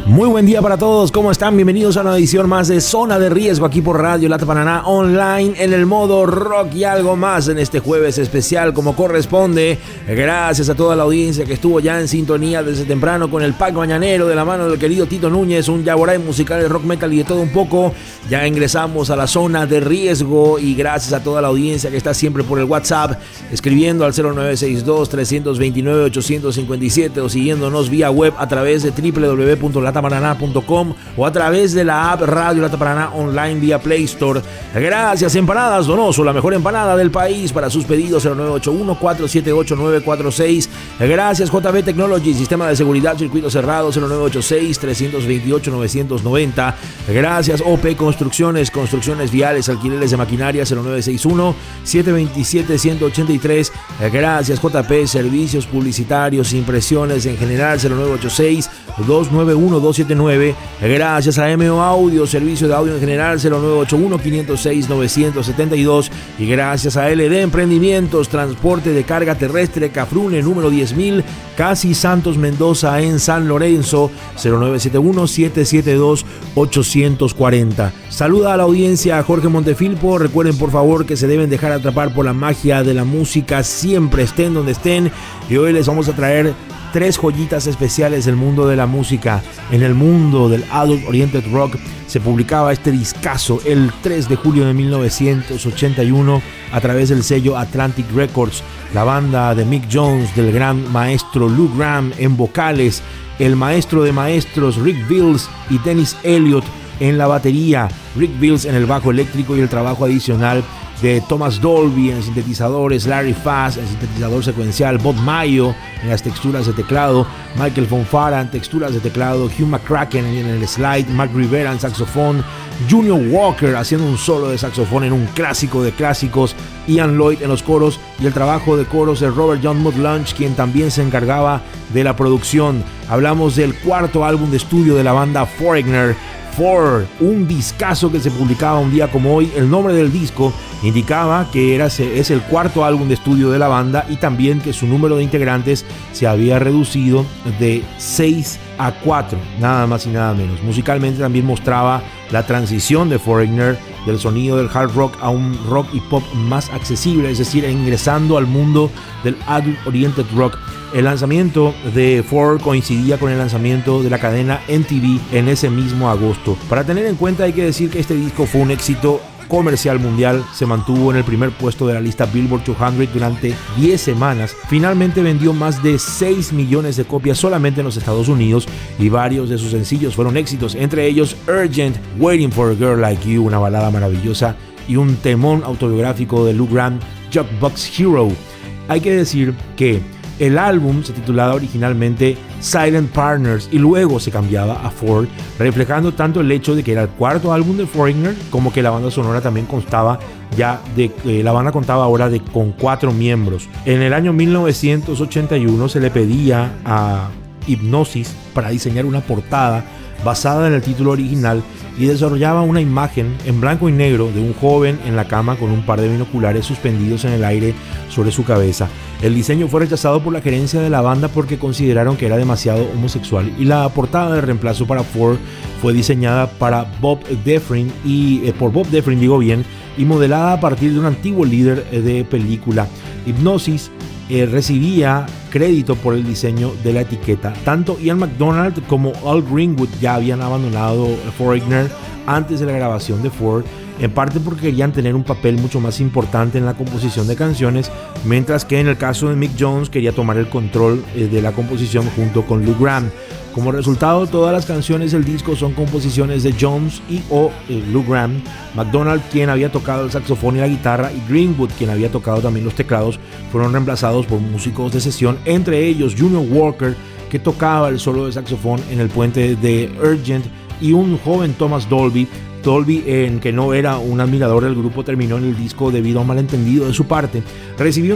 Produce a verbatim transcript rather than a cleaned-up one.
Muy buen día para todos, ¿cómo están? Bienvenidos a una edición más de Zona de Riesgo aquí por Radio Lata Paraná Online en el modo rock y algo más en este jueves especial como corresponde. Gracias a toda la audiencia que estuvo ya en sintonía desde temprano con el pack mañanero de la mano del querido Tito Núñez, un yaguaray musical de rock metal y de todo un poco. Ya ingresamos a la Zona de Riesgo y gracias a toda la audiencia que está siempre por el WhatsApp escribiendo al cero nueve seis dos, tres dos nueve, ocho cinco siete o siguiéndonos vía web a través de doble u doble u doble u punto lata paraná punto com o a través de la app Radio Lata Paraná Online vía Play Store. Gracias Empanadas Donoso, la mejor empanada del país. Para sus pedidos cero nueve ocho uno, cuatro siete ocho, nueve cuatro seis. Gracias J B Technology, sistema de seguridad circuito cerrado cero nueve ocho seis, tres dos ocho, nueve nueve cero. Gracias O P Construcciones, construcciones viales, alquileres de maquinaria cero nueve seis uno, siete dos siete, uno ocho tres. Gracias J P Servicios Publicitarios, impresiones en general cero nueve ocho seis, dos nueve uno, dos siete nueve. Gracias a M O Audio, servicio de audio en general cero nueve ocho uno, cinco cero seis, nueve siete dos. Y gracias a L D Emprendimientos, transporte de carga terrestre Cafrune número diez mil, Casi Santos Mendoza en San Lorenzo cero nueve siete uno, siete siete dos, ocho cuatro cero. Saluda a la audiencia Jorge Montefilpo. Recuerden por favor que se deben dejar atrapar por la magia de la música, siempre estén donde estén, y hoy les vamos a traer tres joyitas especiales del mundo de la música. En el mundo del Adult Oriented Rock se publicaba este discazo el tres de julio de mil novecientos ochenta y uno a través del sello Atlantic Records. La banda de Mick Jones, del gran maestro Lou Gramm en vocales, el maestro de maestros Rick Bills y Dennis Elliott en la batería, Rick Bills en el bajo eléctrico y el trabajo adicional de Thomas Dolby en sintetizadores, Larry Fass en sintetizador secuencial, Bob Mayo en las texturas de teclado, Michael Fonfara en texturas de teclado, Hugh McCracken en el slide, Mark Rivera en saxofón, Junior Walker haciendo un solo de saxofón en un clásico de clásicos, Ian Lloyd en los coros y el trabajo de coros de Robert John Mudlunch, quien también se encargaba de la producción. Hablamos del cuarto álbum de estudio de la banda Foreigner, Four, un discazo que se publicaba un día como hoy. El nombre del disco indicaba que era, es el cuarto álbum de estudio de la banda y también que su número de integrantes se había reducido de seis a cuatro, nada más y nada menos. Musicalmente también mostraba la transición de Foreigner del sonido del hard rock a un rock y pop más accesible, es decir, ingresando al mundo del Adult Oriented Rock. El lanzamiento de Four coincidía con el lanzamiento de la cadena M T V en ese mismo agosto. Para tener en cuenta hay que decir que este disco fue un éxito comercial mundial, se mantuvo en el primer puesto de la lista Billboard doscientos durante diez semanas, finalmente vendió más de seis millones de copias solamente en los Estados Unidos y varios de sus sencillos fueron éxitos, entre ellos Urgent, Waiting for a Girl Like You, una balada maravillosa, y un temón autobiográfico de Lou Gramm, Jukebox Hero. Hay que decir que el álbum se titulaba originalmente Silent Partners y luego se cambiaba a Four, reflejando tanto el hecho de que era el cuarto álbum de Foreigner como que la banda sonora también constaba ya de eh, la banda contaba ahora de con cuatro miembros. En el año mil novecientos ochenta y uno se le pedía a Hipgnosis para diseñar una portada basada en el título original y desarrollaba una imagen en blanco y negro de un joven en la cama con un par de binoculares suspendidos en el aire sobre su cabeza. El diseño fue rechazado por la gerencia de la banda porque consideraron que era demasiado homosexual y la portada de reemplazo para Four fue diseñada para Bob Dufresne y eh, por Bob Dufresne digo bien y modelada a partir de un antiguo líder de película. Hipgnosis eh, recibía crédito por el diseño de la etiqueta. Tanto Ian MacDonald como Al Greenwood ya habían abandonado Foreigner antes de la grabación de Four, en parte porque querían tener un papel mucho más importante en la composición de canciones, mientras que en el caso de Mick Jones quería tomar el control de la composición junto con Lou Gramm. Como resultado, todas las canciones del disco son composiciones de Jones y o eh, Lou Gramm. MacDonald, quien había tocado el saxofón y la guitarra, y Greenwood, quien había tocado también los teclados, fueron reemplazados por músicos de sesión, entre ellos Junior Walker, que tocaba el solo de saxofón en el puente de Urgent, y un joven Thomas Dolby. Dolby, en que no era un admirador del grupo, terminó en el disco debido a un malentendido de su parte. Recibió